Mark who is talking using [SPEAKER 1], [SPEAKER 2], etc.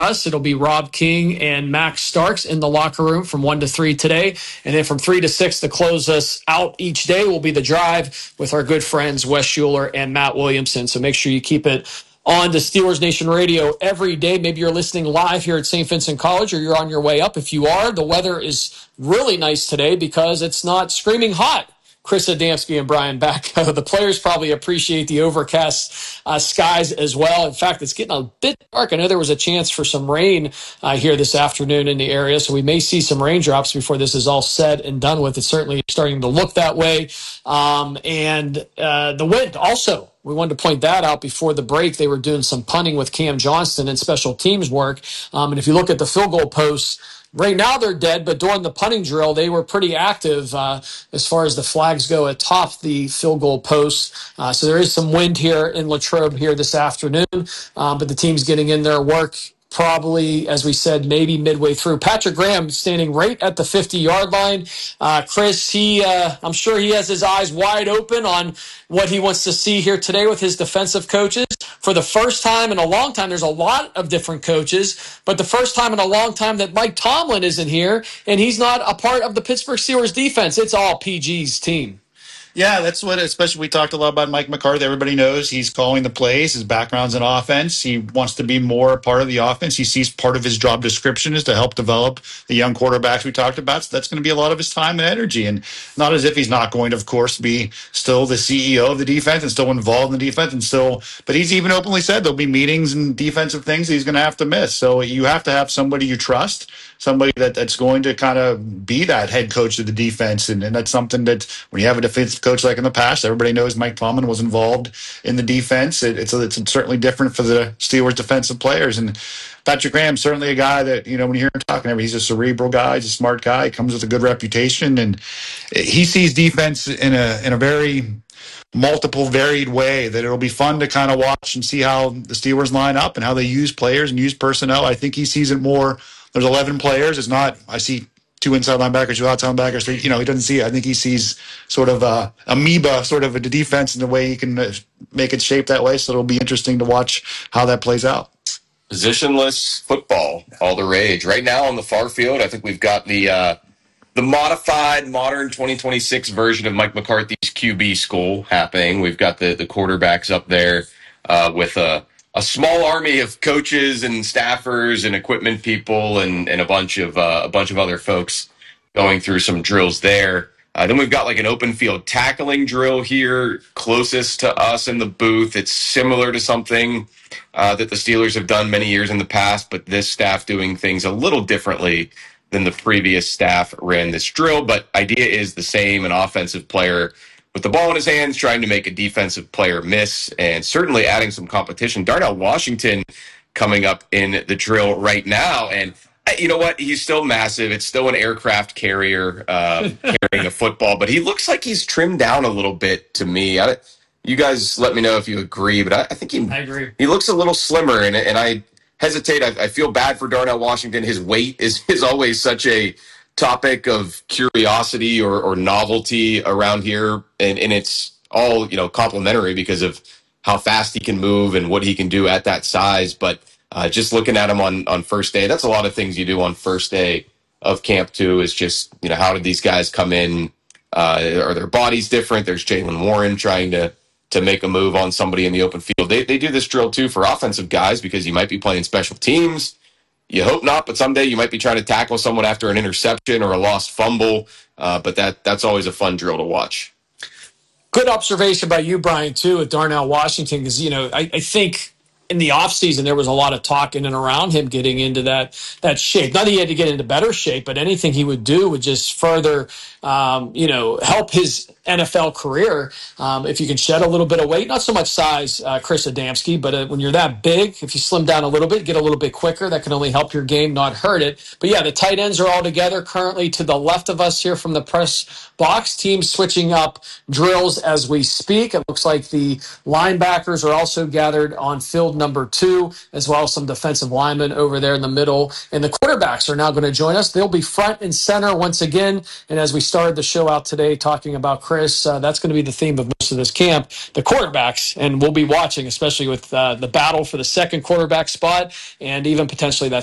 [SPEAKER 1] us, it'll be Rob King and Max Starks in the locker room from 1 to 3 today. And then from 3 to 6 to close us out each day will be The Drive with our good friends Wes Schuler and Matt Williamson. So make sure you keep it on to Steelers Nation Radio every day. Maybe you're listening live here at St. Vincent College or you're on your way up. If you are, the weather is really nice today because it's not screaming hot. Chris Adamski and Brian Backo. The players probably appreciate the overcast skies as well. In fact, it's getting a bit dark. I know there was a chance for some rain here this afternoon in the area, so we may see some raindrops before this is all said and done with. It's certainly starting to look that way. And the wind also. We wanted to point that out before the break. They were doing some punting with Cam Johnston and special teams work. And if you look at the field goal posts, right now they're dead, but during the punting drill, they were pretty active as far as the flags go atop the field goal posts. So there is some wind here in Latrobe here this afternoon, but the team's getting in their work probably, as we said, maybe midway through. Patrick Graham standing right at the 50-yard line. Chris, I'm sure he has his eyes wide open on what he wants to see here today with his defensive coaches. For the first time in a long time, there's a lot of different coaches, but the first time in a long time that Mike Tomlin isn't here, and he's not a part of the Pittsburgh Steelers defense. It's all PG's team.
[SPEAKER 2] Yeah, that's what, especially we talked a lot about Mike McCarthy. Everybody knows he's calling the plays. His background's in offense. He wants to be more a part of the offense. He sees part of his job description is to help develop the young quarterbacks we talked about. So that's going to be a lot of his time and energy. And not as if he's not going to, of course, be still the CEO of the defense and still involved in the defense and still, but he's even openly said there'll be meetings and defensive things he's going to have to miss. So you have to have somebody you trust, somebody that's going to kind of be that head coach of the defense. And that's something that when you have a defensive coach like in the past, everybody knows Mike Tomlin was involved in the defense. It's certainly different for the Steelers defensive players. And Patrick Graham, certainly a guy that, when you hear him talking, he's a cerebral guy, he's a smart guy, he comes with a good reputation. And he sees defense in a very multiple varied way that it'll be fun to kind of watch and see how the Steelers line up and how they use players and use personnel. I think he sees it more. There's 11 players. It's not, I see 2 inside linebackers, 2 outside linebackers. So, he doesn't see it. I think he sees sort of amoeba, sort of a defense in the way he can make it shape that way. So it'll be interesting to watch how that plays out.
[SPEAKER 3] Positionless football, all the rage. Right now on the far field, I think we've got the modified, modern 2026 version of Mike McCarthy's QB school happening. We've got the quarterbacks up there with a small army of coaches and staffers and equipment people and a bunch of other folks going through some drills there. Then we've got like an open field tackling drill here closest to us in the booth. It's similar to something that the Steelers have done many years in the past, but this staff doing things a little differently than the previous staff ran this drill. But idea is the same, an offensive player with the ball in his hands, trying to make a defensive player miss, and certainly adding some competition. Darnell Washington coming up in the drill right now, and you know what? He's still massive. It's still an aircraft carrier carrying a football, but he looks like he's trimmed down a little bit to me. You guys let me know if you agree, but I think
[SPEAKER 1] I agree.
[SPEAKER 3] He looks a little slimmer, and I hesitate. I feel bad for Darnell Washington. His weight is always such a topic of curiosity or novelty around here, and it's all complimentary because of how fast he can move and what he can do at that size. But just looking at him on first day, that's a lot of things you do on first day of camp too. Is just how did these guys come in? Are their bodies different? There's Jaylen Warren trying to make a move on somebody in the open field. They do this drill too for offensive guys because you might be playing special teams. You hope not, but someday you might be trying to tackle someone after an interception or a lost fumble. But that's always a fun drill to watch.
[SPEAKER 1] Good observation by you, Brian, too, with Darnell Washington, because, I think in the offseason there was a lot of talk in and around him getting into that shape. Not that he had to get into better shape, but anything he would do would just further, help his NFL career. If you can shed a little bit of weight, not so much size, Chris Adamski, but when you're that big, if you slim down a little bit, get a little bit quicker, that can only help your game, not hurt it. But yeah, the tight ends are all together currently to the left of us here from the press box. Teams switching up drills as we speak. It looks like the linebackers are also gathered on field number 2, as well as some defensive linemen over there in the middle. And the quarterbacks are now going to join us. They'll be front and center once again. And as we started the show out today talking about Chris, that's going to be the theme of most of this camp, the quarterbacks. And we'll be watching, especially with the battle for the second quarterback spot and even potentially that